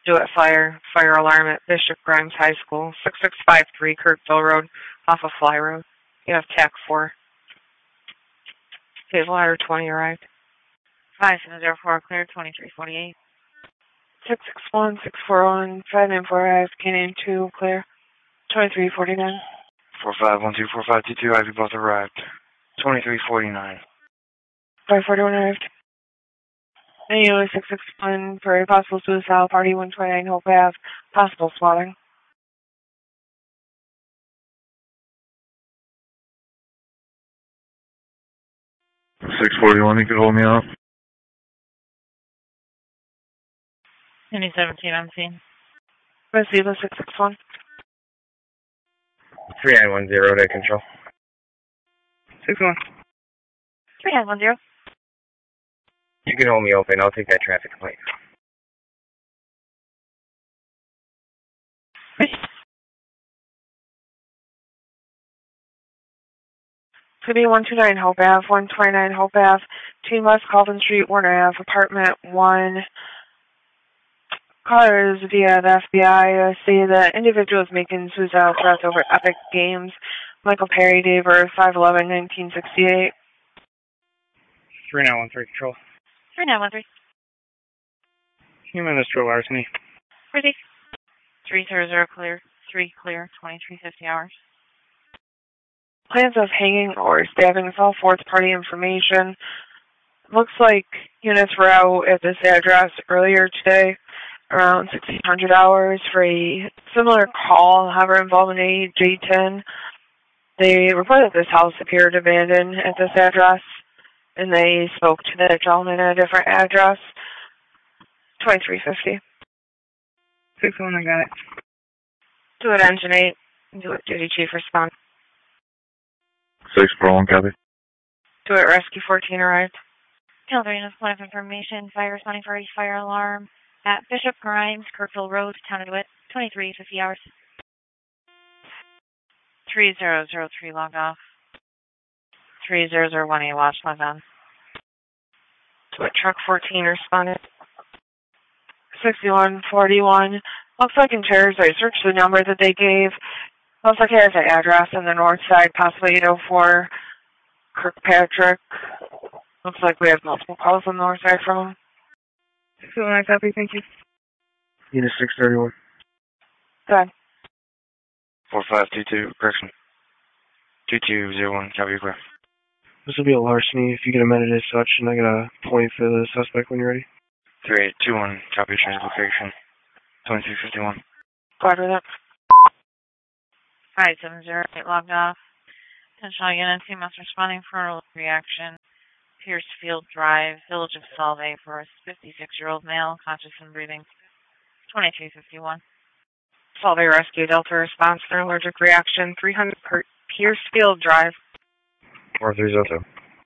Do it fire alarm at Bishop Grimes High School, 6653 Kirkville Road, off of Fly Road. You have TAC 4. Table ladder 20 arrived. 5704 clear, 2348. 661, 641, 594 arrived, Canadian 2 clear, 2349. 4512, 4522, Ivy both arrived. 2349. 541 arrived. AO 661 for a possible suicide party, 129 Hope Ave, possible swatting. $641, you could hold me off. Any 17 on scene. Receiving 661. 3910 to control. 61. 3910. You can hold me open. I'll take that traffic complaint. City 129 Hope Ave, 129 Hope Ave, Team West Calvin Street, Warner Ave, apartment 1. Callers via the FBI say the individual is making suicidal threats over Epic Games. Michael Perry, date of birth 5/11/1968. 3913 control. 3913. Human industrial larceny. Ready. 300 clear, 3 clear, 2350 hours. Plans of hanging or stabbing is all fourth party information. Looks like units were out at this address earlier today around 1600 hours for a similar call, however involving a J10. They reported this house appeared abandoned at this address, and they spoke to the gentleman at a different address. 2350. 61, I got it. Do it engine 8. Do it duty chief respond. 641, copy. Do it rescue 14 arrived. Delta units, point of information, fire responding for a fire alarm at Bishop Grimes, Kirkville Road, Town of DeWitt, 2350 hours. 3003 logged off. 3001A watch logged on. Do it truck 14 responded. 6141. Looks like in chairs, I searched the number that they gave. Looks like it has an address on the north side, possibly 804 Kirkpatrick. Looks like we have multiple calls on the north side from him. 61, copy, thank you. Unit 631. Go ahead. 4522, correction. 2201, copy, clear. This will be a larceny if you get amended as such, and I got a point for the suspect when you're ready. 3821, copy, change location. 2351. Go ahead with that. 5708 logged off. Intentional units, EMS responding for a reaction. Piercefield Drive, Village of Solvay, for a 56-year-old male, conscious and breathing. 2351. Solvay Rescue Delta response for allergic reaction. 300 Piercefield Drive. 4302.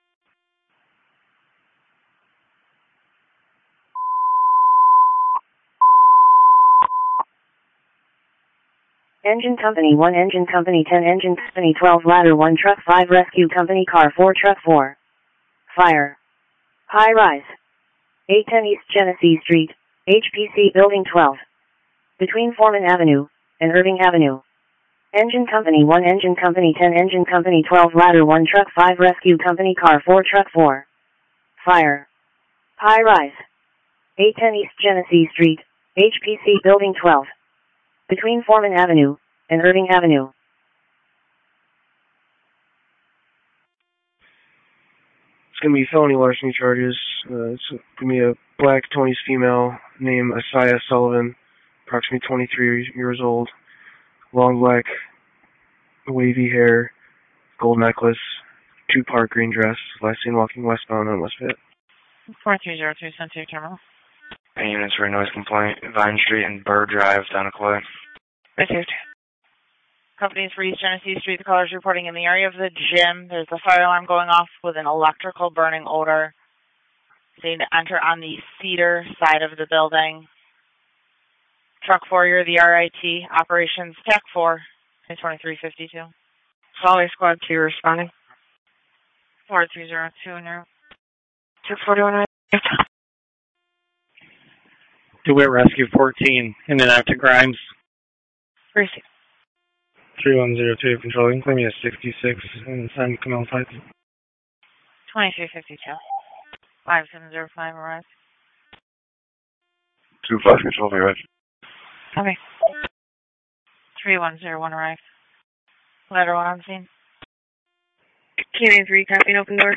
Engine Company 1, Engine Company 10, Engine Company 12, Ladder 1, Truck 5, Rescue Company Car 4, Truck 4. Fire. High rise. 810 East Genesee Street, HPC Building 12. Between Foreman Avenue and Irving Avenue. Engine Company 1, Engine Company 10, Engine Company 12, Ladder 1, Truck 5, Rescue Company Car 4, Truck 4. Fire. High rise. 810 East Genesee Street, HPC Building 12. Between Foreman Avenue and Irving Avenue. It's going to be felony larceny charges. It's going to be a black 20s female named Asaya Sullivan, approximately 23 years old, long black, wavy hair, gold necklace, 2-part green dress, last seen walking westbound on Westfit. 4302 sent to your terminal. Any units for a noise complaint, Vine Street and Burr Drive, Donnacloy. Received. Companies for East Genesee Street, the callers reporting in the area of the gym. There's a fire alarm going off with an electrical burning odor. They need to enter on the cedar side of the building. Truck 4, you're the RIT. Operations Tech 4, 2352. Solvay Squad 2 responding. 4302 in your 641. DeWitt Rescue 14, in and out to Grimes. Receive. 3102, control. You can claim me at 66 and send Camille Sites. 2352. 5705 arrive. 25 control, me right. Okay. 3101 arrive. Ladder 1 on scene. Canyon 3, copy and open door.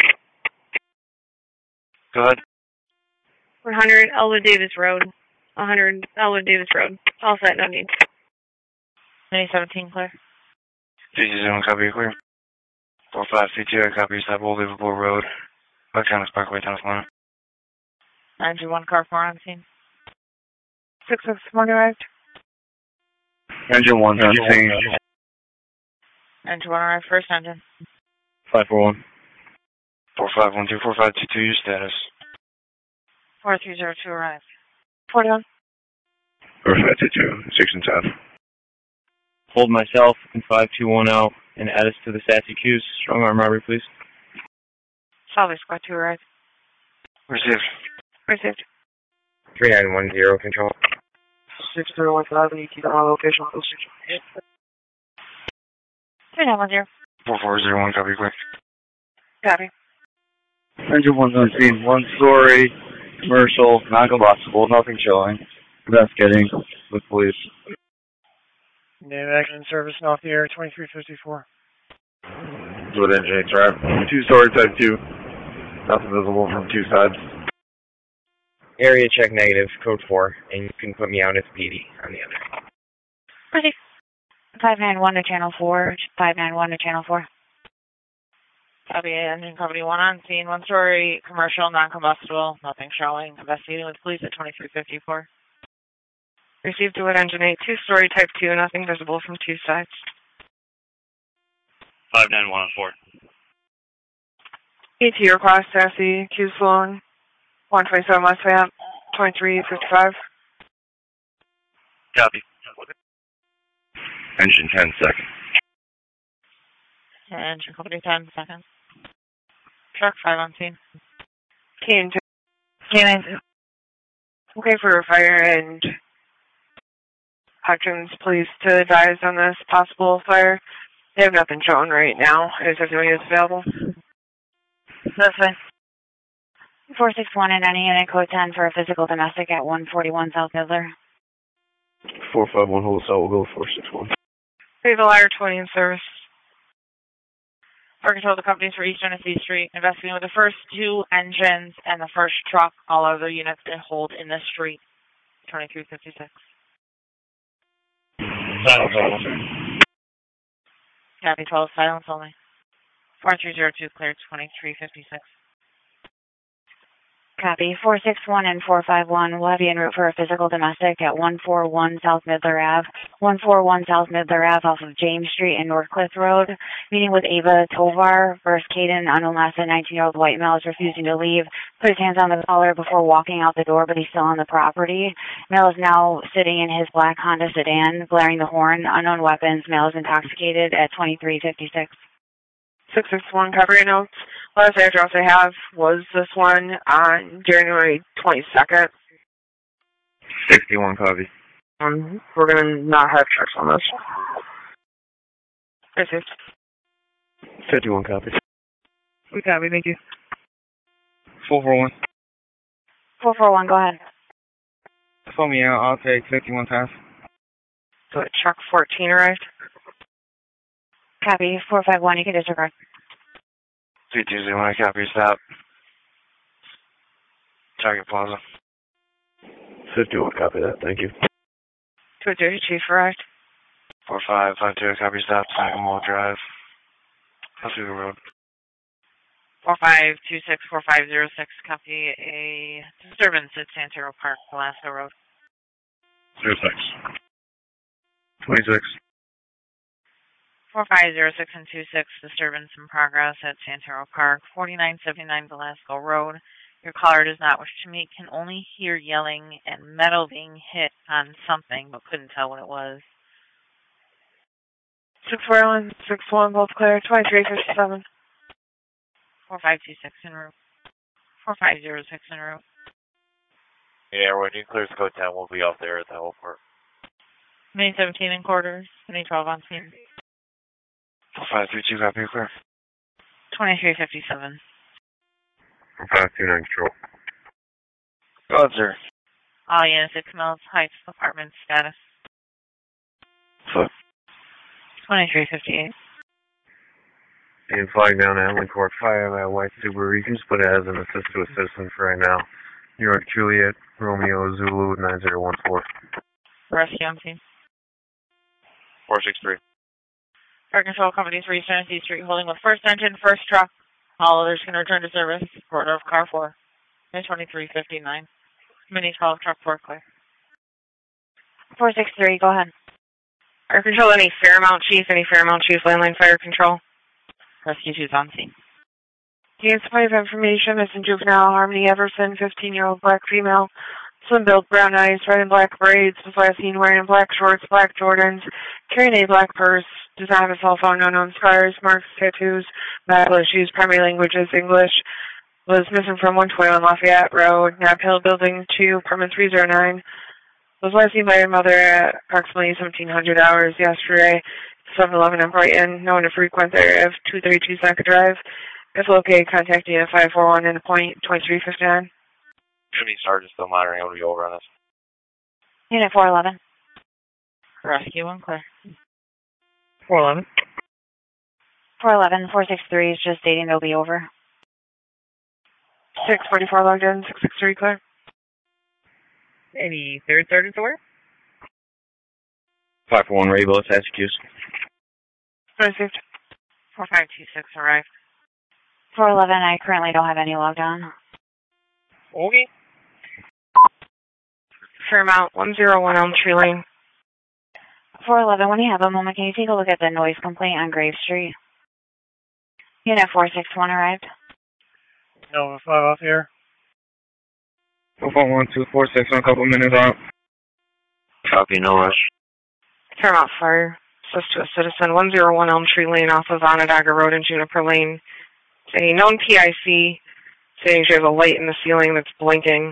Go ahead. 100 Elwood Davis Road. 100 Elwood Davis Road. All set, no need. 2017 clear. 301, copy, clear. 4532, copy, stop Old Liverpool Road. Electronics Parkway, Thomas Lane. 921 car 4 on scene. 661 arrived. Engine 1, on scene. Engine 1 arrive, first engine. 541. 4512, 4522, your status. 4302 arrive. 41. 4522, 6 and 10. Hold myself in 5210 and add us to the sassy queues. Strong arm robbery, please. Salvage Squad 2 arrived. Received. Received. 3910, control. 6015, you keep it on location. 3910. 4401, copy, quick. Copy. Engine 1's on scene. 1 story, commercial, non-combustible, nothing showing. Investigating with police. Name action service off the air, 2354. Good engine 8 drive. 2-story type 2. Nothing visible from 2 sides. Area check negative, code 4, and you can put me out as PD on the other. Proceed. 591 to channel 4. 591 to channel 4. Copy, engine company 1 on scene. 1 story, commercial, non-combustible, nothing showing. Investigating with police at 2354. Received DeWitt Engine 8, 2-story type 2, nothing visible from 2 sides. 591 on 4. ET request, sassy, Q Sloan, 127 West Vamp, 2355. Copy. Engine 10 seconds. Engine company 10 seconds. Truck 5 on scene. Canyon 2. Canyon 2. Okay for fire and Hutchins police to advise on this possible fire. They have nothing shown right now. Is everyone is available? That's fine. 461 in any unit, code 10 for a physical domestic at 141 South Midler. 451 hold cell, we'll go 461. We have a Liar 20 in service. For control of the companies for East Genesee Street, investigating with the first 2 engines and the first truck, all other units to hold in the street. 2356. Copy 12, silence only. 4302 cleared, 2356. Copy 461 and 451. We'll have you en route for a physical domestic at 141 South Midler Ave. 141 South Midler Ave off of James Street and North Cliff Road. Meeting with Ava Tovar versus Caden, unknown last 19-year-old white male is refusing to leave. Put his hands on the collar before walking out the door, but he's still on the property. Male is now sitting in his black Honda sedan, blaring the horn. Unknown weapons. Male is intoxicated at 2356. 661 copy notes. Last address I have was this one on January 22nd. 61 copy. We're going to not have checks on this. Received. 51 copy. We copy, thank you. 441. 441, go ahead. Phone me out, I'll take 51 pass. So truck 14 arrived. Copy 451, you can disregard. 3201, copy, stop. Target Plaza. 51 copy that, thank you. 202 Chief arrived. 4552, copy, stop. Sagamore Drive. Oswego Road. 4526, 4506, copy a disturbance at Santero Park, Velasco Road. 06. 26. 4506 and 26, disturbance in progress at Santero Park, 4979 Velasco Road. Your caller does not wish to meet, can only hear yelling and metal being hit on something, but couldn't tell what it was. 641, 61, both clear, 2357. 4526 en route. 4506 en route. Yeah, when you clear code 10, we'll be out there at the heliport. Company 17 in quarters. Company 12 on scene. 4532, copy, clear. 2357. 529, control. Go ahead, sir. All units 6 Mills Heights apartment status. Foot. 2358. And flag down to Emily Court 5 at White Subaru. You can just put it as an assist to a citizen for right now. New York Juliet, Romeo Zulu 9014. Rescue on scene. 463. Fire control companies reach Tennessee Street holding with first engine, first truck. All others can return to service. Order of car 4. 2359. Mini 12 truck 4 clear. 463, go ahead. Fire control, any Fairmount Chief, landline fire control. Rescue 2's on scene. Unit supply of information, missing juvenile Harmony Everson, 15-year-old black female, slim build, brown eyes, red and black braids, was last seen wearing black shorts, black Jordans, carrying a black purse, does not have a cell phone, unknown scars, marks, tattoos, medical issues, primary languages, English, was missing from 121 Lafayette Road, Knapp Hill Building 2, apartment 309, was last seen by her mother at approximately 1700 hours yesterday, 7-Eleven in Brighton, known to frequent the area of 232 Seneca Drive. If located, contact Unit 541 and appoint 2359. Trinity Sergeant still monitoring. I'll be over on this. Unit 411. Rescue 1 clear. 411. 411, 463 is just stating they'll be over. 644 logged in, 663 clear. 83rd Sergeant to where? 541 Rainbow, Syracuse. Received. 4526 arrived. 411, I currently don't have any logged on. Okay. Fairmount 101 Elm Tree Lane. 411, when you have a moment, can you take a look at the noise complaint on Grave Street? Unit 461 arrived. Nova 5 off here. 41246 in a couple minutes out. Copy, no rush. Fairmount Fire. Assist to a citizen 101 Elm Tree Lane off of Onondaga Road in Juniper Lane. A known PIC saying she has a light in the ceiling that's blinking.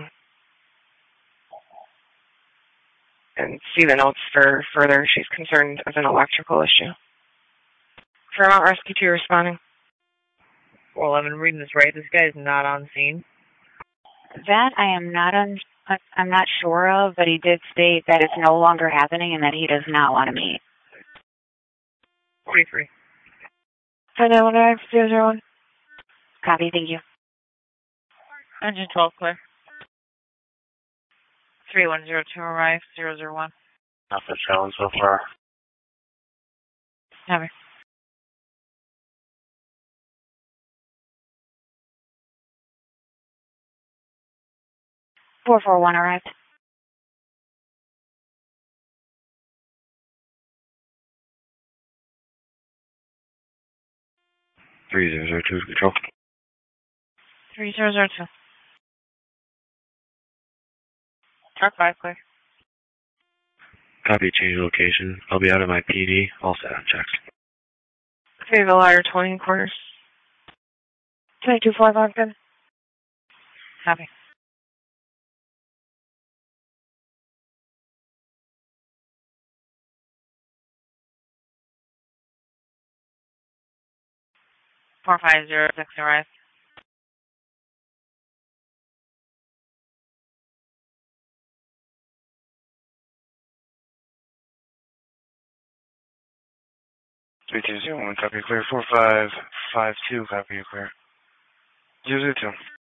And see the notes for further. She's concerned of an electrical issue. Fairmount Rescue 2 responding. 411, reading this right. This guy is not on scene. That I'm not sure of, but he did state that it's no longer happening and that he does not want to meet. 43. 5919-001. Copy, thank you. Engine 12 clear. 3102 arrived, 001. Nothing showing so far. Copy. Four four one arrived. Three zero zero two control. 3002. Truck 5 clear. Copy, change location. I'll be out of my PD. All set on checks. Fayetteville Liar 20 quarters. 225 logged in. Copy. Four 4506 arrived. Three two zero one. Copy clear. 4552. Copy clear. 002.